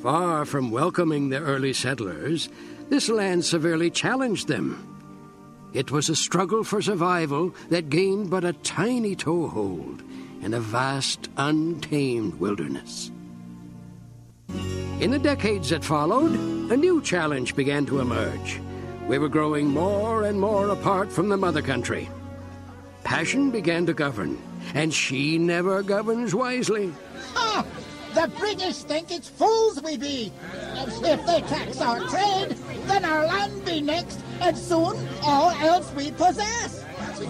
Far from welcoming the early settlers, this land severely challenged them. It was a struggle for survival that gained but a tiny toehold in a vast, untamed wilderness. In the decades that followed, a new challenge began to emerge. We were growing more and more apart from the mother country. Passion began to govern, and she never governs wisely. Ah! The British think it's fools we be. If they tax our trade, then our land be next, and soon all else we possess.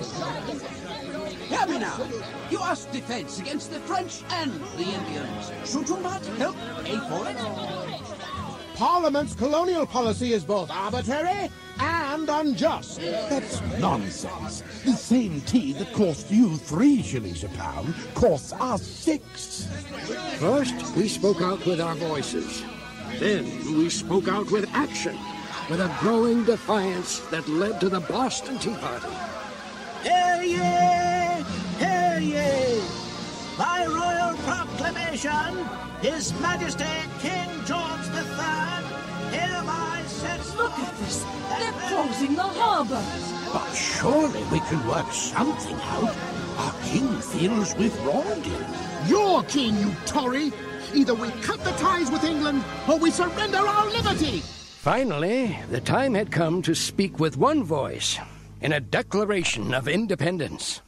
Hear me now. You ask defense against the French and the Indians. Should you not help pay for it? Parliament's colonial policy is both arbitrary and unjust. That's nonsense. The same tea that cost you 3 shillings a pound costs us 6. First, we spoke out with our voices. Then we spoke out with action, with a growing defiance that led to the Boston Tea Party. Hear ye! Hear ye! By royal proclamation, His Majesty King George III hereby sets... Look at this! They're closing the harbor! But surely we can work something out. Our king feels we've wronged him. Your king, you Tory! Either we cut the ties with England, or we surrender our liberty! Finally, the time had come to speak with one voice in a declaration of independence.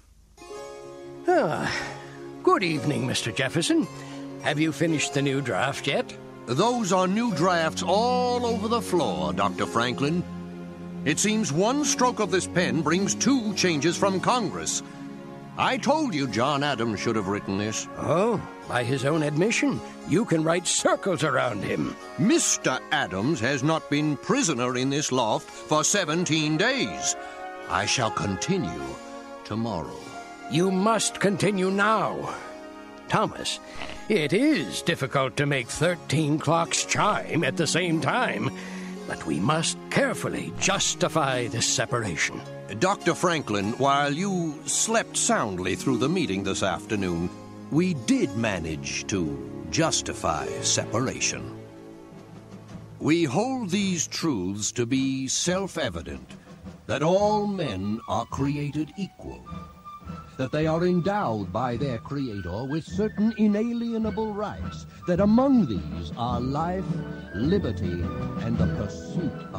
Good evening, Mr. Jefferson. Have you finished the new draft yet? Those are new drafts all over the floor, Dr. Franklin. It seems one stroke of this pen brings 2 changes from Congress. I told you John Adams should have written this. Oh, by his own admission, you can write circles around him. Mr. Adams has not been prisoner in this loft for 17 days. I shall continue tomorrow. You must continue now. Thomas, it is difficult to make 13 clocks chime at the same time, but we must carefully justify this separation. Dr. Franklin, while you slept soundly through the meeting this afternoon, we did manage to justify separation. We hold these truths to be self-evident, that all men are created equal, that they are endowed by their Creator with certain inalienable rights, that among these are life, liberty, and the pursuit of